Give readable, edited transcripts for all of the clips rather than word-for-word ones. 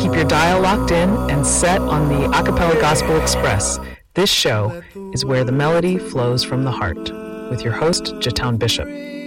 Keep your dial locked in and set on the Acapella Gospel Express. This show is where the melody flows from the heart, with your host, Jatan Bishop.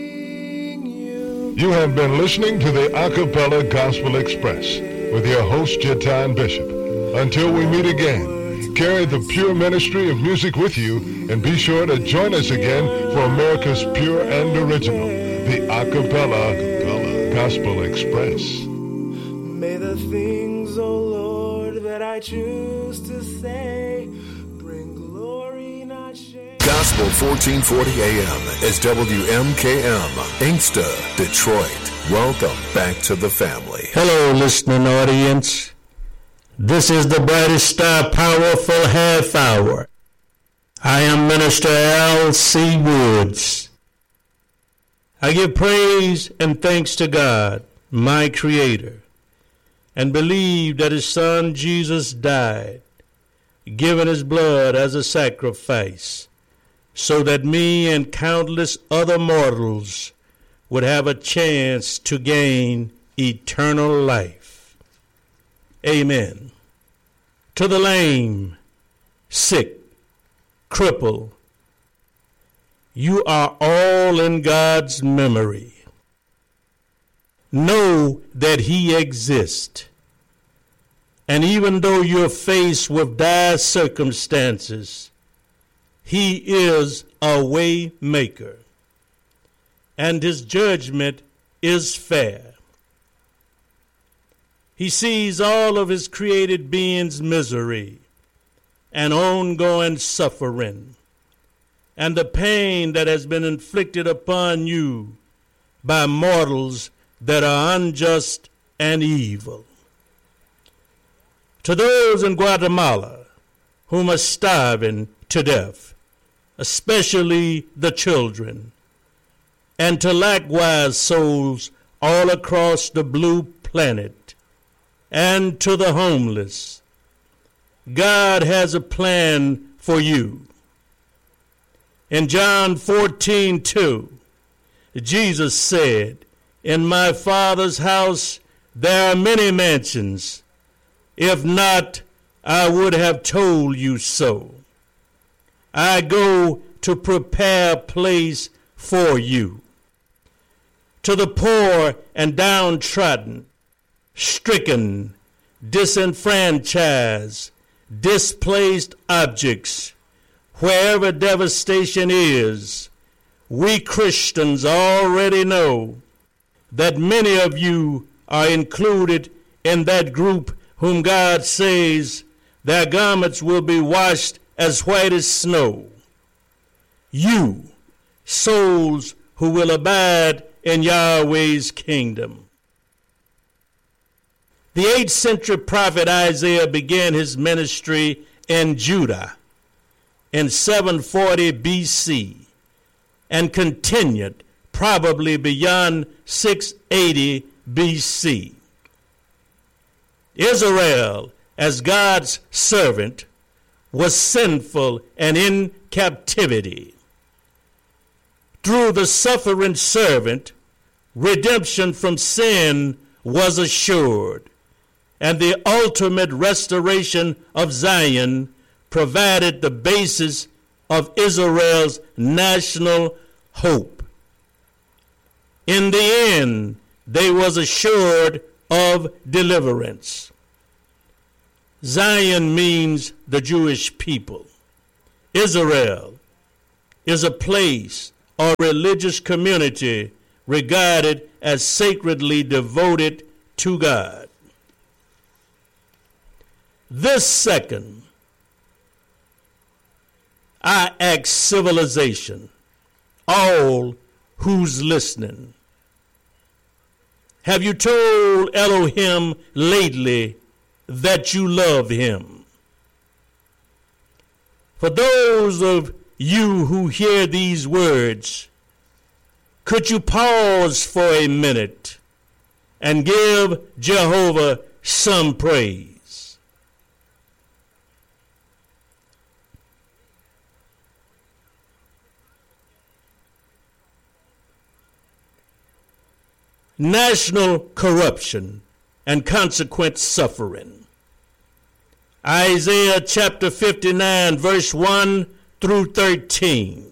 You have been listening to the Acapella Gospel Express with your host, Jatan Bishop. Until we meet again, carry the pure ministry of music with you, and be sure to join us again for America's pure and original, the Acapella Gospel Express. May the things, O Lord, that I choose to say bring glory, not shame. Gospel 1440 AM is WMKM, Inkster, Detroit. Welcome back to the family. Hello, listening audience. This is the brightest star, powerful half hour. I am Minister L.C. Woods. I give praise and thanks to God, my Creator, and believe that His Son Jesus died, giving His blood as a sacrifice, so that me and countless other mortals would have a chance to gain eternal life. Amen. To the lame, sick, crippled, you are all in God's memory. Know that He exists. And even though you're faced with dire circumstances, He is a way maker. And His judgment is fair. He sees all of His created beings' misery and ongoing suffering, and the pain that has been inflicted upon you by mortals that are unjust and evil. To those in Guatemala whom are starving to death, especially the children, and to likewise souls all across the blue planet, and to the homeless, God has a plan for you. In John 14:2, Jesus said, "In my Father's house there are many mansions. If not, I would have told you so. I go to prepare a place for you." To the poor and downtrodden, stricken, disenfranchised, displaced objects, wherever devastation is, we Christians already know that many of you are included in that group whom God says their garments will be washed as white as snow. You, souls who will abide in Yahweh's kingdom. The 8th century prophet Isaiah began his ministry in Judah in 740 BC and continued probably beyond 680 BC. Israel, as God's servant, was sinful and in captivity. Through the suffering servant, redemption from sin was assured, and the ultimate restoration of Zion provided the basis of Israel's national hope. In the end, they was assured of deliverance. Zion means the Jewish people. Israel is a place or religious community regarded as sacredly devoted to God. This second, I ask civilization, all who's listening, have you told Elohim lately that you love him? For those of you who hear these words, could you pause for a minute and give Jehovah some praise? National corruption and consequent suffering. Isaiah chapter 59, verse 1 through 13.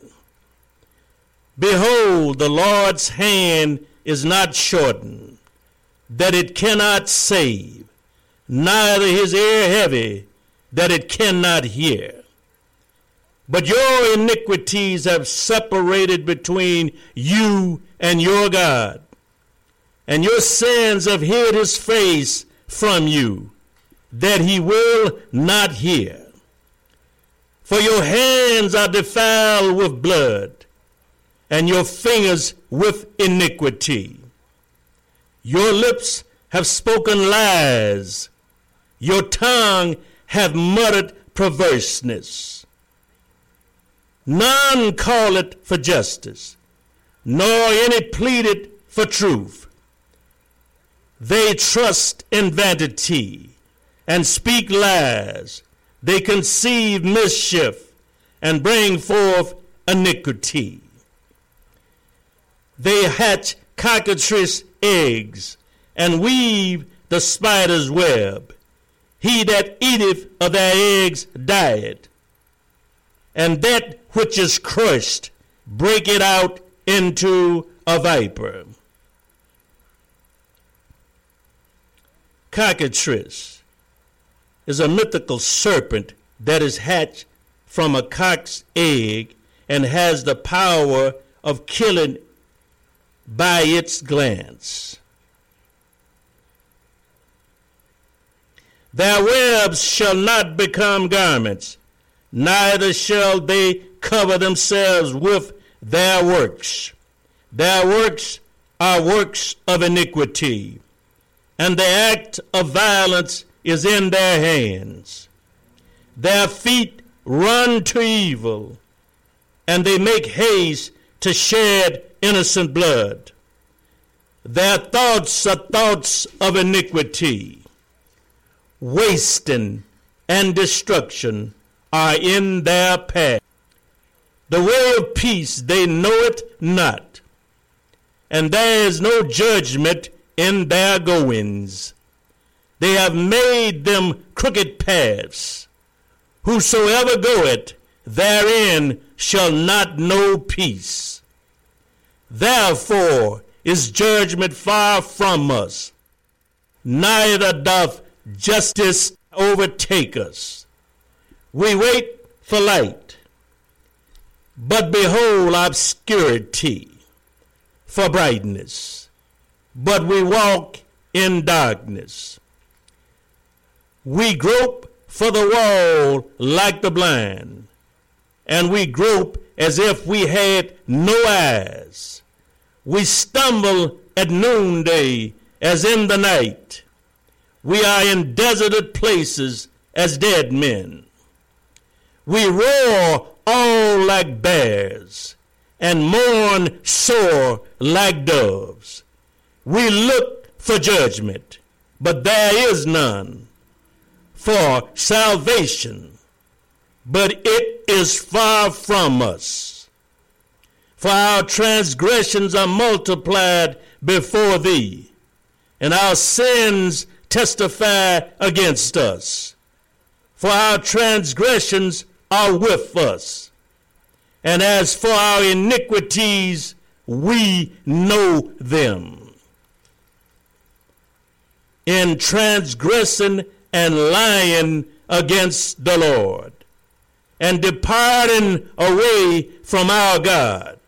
Behold, the Lord's hand is not shortened, that it cannot save, neither his ear heavy, that it cannot hear. But your iniquities have separated between you and your God, and your sins have hid his face from you, that he will not hear. For your hands are defiled with blood, and your fingers with iniquity. Your lips have spoken lies, your tongue hath muttered perverseness. None calleth for justice, nor any pleaded for truth. They trust in vanity and speak lies. They conceive mischief and bring forth iniquity. They hatch cockatrice eggs and weave the spider's web. He that eateth of their eggs dieth, and that which is crushed break it out into a viper. Cockatrice is a mythical serpent that is hatched from a cock's egg and has the power of killing by its glance. Their webs shall not become garments, neither shall they cover themselves with their works. Their works are works of iniquity, and the act of violence is in their hands. Their feet run to evil, and they make haste to shed innocent blood. Their thoughts are thoughts of iniquity. Wasting and destruction are in their path. The way of peace they know it not, and there is no judgment in their goings. They have made them crooked paths. Whosoever goeth therein shall not know peace. Therefore is judgment far from us, neither doth justice overtake us. We wait for light, but behold obscurity, for brightness, but we walk in darkness. We grope for the wall like the blind, and we grope as if we had no eyes. We stumble at noonday as in the night. We are in deserted places as dead men. We roar all like bears and mourn sore like doves. We look for judgment, but there is none, for salvation, but it is far from us. For our transgressions are multiplied before thee, and our sins testify against us. For our transgressions are with us, and as for our iniquities, we know them. In transgressing and lying against the Lord, and departing away from our God,